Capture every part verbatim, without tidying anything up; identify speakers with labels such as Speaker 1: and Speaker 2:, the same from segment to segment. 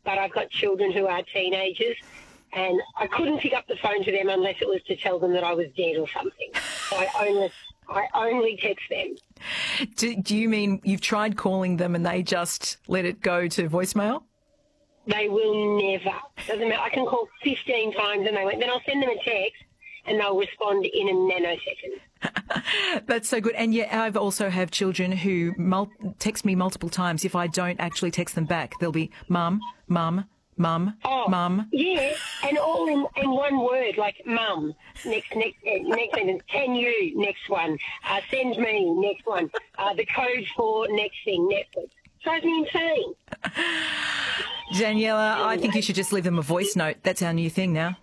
Speaker 1: but I've got children who are teenagers, and I couldn't pick up the phone to them unless it was to tell them that I was dead or something. So I only, I only text them.
Speaker 2: Do, do you mean you've tried calling them and they just let it go to voicemail?
Speaker 1: They will never. Doesn't matter. I can call fifteen times and they won't. Then I'll send them a text and they'll respond in a nanosecond.
Speaker 2: That's so good. And yet I've also have children who mul- text me multiple times. If I don't actually text them back, they'll be mum, mum, mum,
Speaker 1: oh,
Speaker 2: mum.
Speaker 1: Yeah, and all in, in one word, like mum, next next uh, next sentence, can you, next one, uh, send me, next one, uh, the code for next thing, Netflix. Drives me insane.
Speaker 2: Daniela, I think you should just leave them a voice note. That's our new thing now.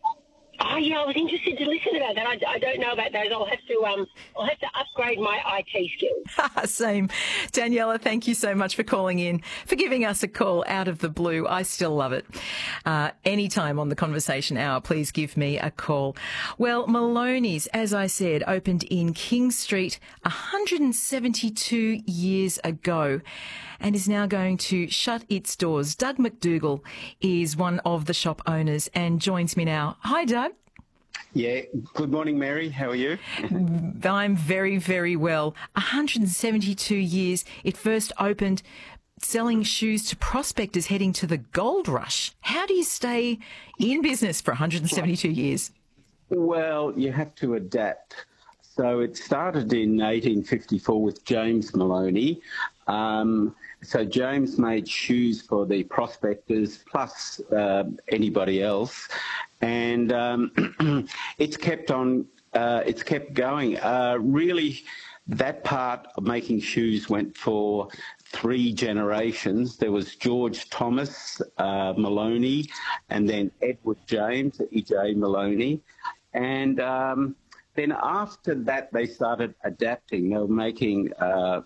Speaker 1: Oh yeah, I was interested to listen about that. I, I don't know about those. I'll have to um, I'll have to upgrade my I T skills.
Speaker 2: Same, Daniela. Thank you so much for calling in, for giving us a call out of the blue. I still love it. Uh, anytime on the Conversation Hour, please give me a call. Well, Maloney's, as I said, opened in King Street one hundred seventy-two years ago, and is now going to shut its doors. Doug McDougall is one of the shop owners and joins me now. Hi, Doug.
Speaker 3: Yeah, good morning, Mary. How are you?
Speaker 2: I'm very, very well. one hundred seventy-two years. It first opened selling shoes to prospectors heading to the gold rush. How do you stay in business for one hundred seventy-two years?
Speaker 3: Well, you have to adapt. So it started in eighteen fifty-four with James Maloney. Um, so James made shoes for the prospectors plus uh, anybody else. And um, it's kept on, uh, it's kept going. Uh, really, that part of making shoes went for three generations. There was George Thomas uh, Maloney, and then Edward James, E J Maloney. And um, then after that, they started adapting. They were making uh,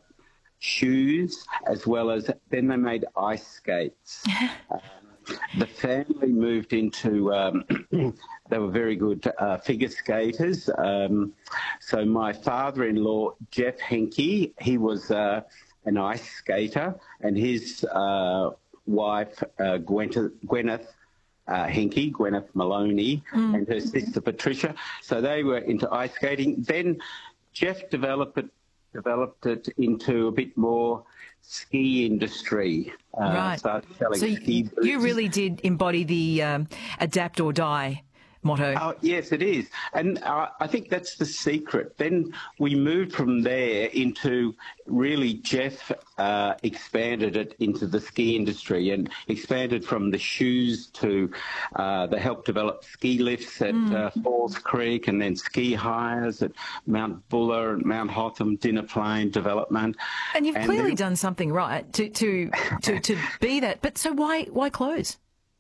Speaker 3: shoes as well as, then they made ice skates. uh, The family moved into, um, they were very good uh, figure skaters. Um, so my father-in-law, Jeff Henke, he was uh, an ice skater, and his uh, wife, uh, Gwyneth, Gwyneth uh, Henke, Gwyneth Maloney, mm. and her sister Patricia. So they were into ice skating. Then Jeff developed it, developed it into a bit more ski industry. Uh,
Speaker 2: right.
Speaker 3: Started selling
Speaker 2: so
Speaker 3: ski boots.
Speaker 2: You really did embody the um, adapt or die motto.
Speaker 3: Oh, yes, it is. And uh, I think that's the secret. Then we moved from there into really Jeff uh, expanded it into the ski industry and expanded from the shoes to uh, they helped develop ski lifts at mm. uh, Falls Creek, and then ski hires at Mount Buller and Mount Hotham, Dinner Plain development.
Speaker 2: And you've
Speaker 3: and
Speaker 2: clearly
Speaker 3: then,
Speaker 2: done something right to, to, to, to be that. But so why, why close?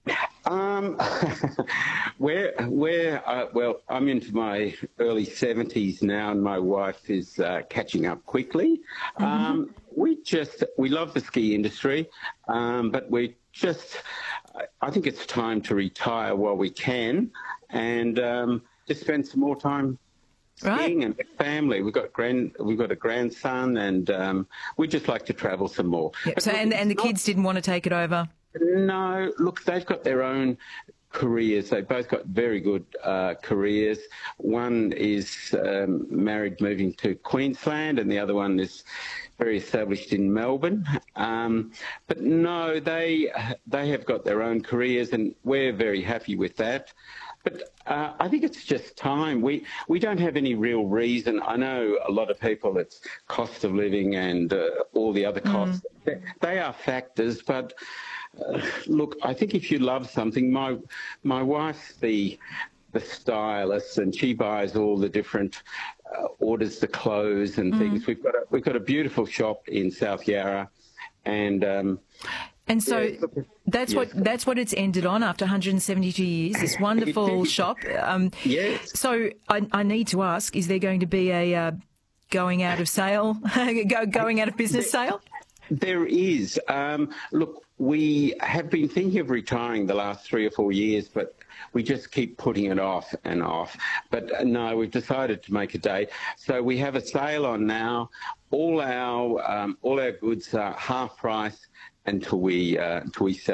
Speaker 3: Um, we're, we're, uh, well, I'm into my early seventies now, and my wife is uh, catching up quickly. Mm-hmm. Um, we just, we love the ski industry, um, but we just, I think it's time to retire while we can, and um, just spend some more time skiing right. and family. We've got grand, we've got a grandson, and um, we just like to travel some more.
Speaker 2: Yep. So, and, and the
Speaker 3: not,
Speaker 2: kids didn't want to take it over?
Speaker 3: No, look, they've got their own careers. They've both got very good uh, careers. One is um, married, moving to Queensland, and the other one is very established in Melbourne. Um, but no, they they have got their own careers, and we're very happy with that. But uh, I think it's just time. We we don't have any real reason. I know a lot of people, it's cost of living and uh, all the other costs. Mm. They, they are factors, but uh, look, I think if you love something, my my wife's the the stylist, and she buys all the different uh, orders the clothes and mm. things. We've got a, we've got a beautiful shop in South Yarra, and. Um,
Speaker 2: And so
Speaker 3: yeah,
Speaker 2: that's
Speaker 3: yes.
Speaker 2: what that's what it's ended on after one hundred seventy-two years, this wonderful shop. Um,
Speaker 3: yes.
Speaker 2: So I, I need to ask, is there going to be a uh, going out of sale, go, going out of business
Speaker 3: there,
Speaker 2: sale?
Speaker 3: There is. Um, look, we have been thinking of retiring the last three or four years, but we just keep putting it off and off. But uh, no, we've decided to make a date. So we have a sale on now. All our um, all our goods are half price until we uh, until we sell.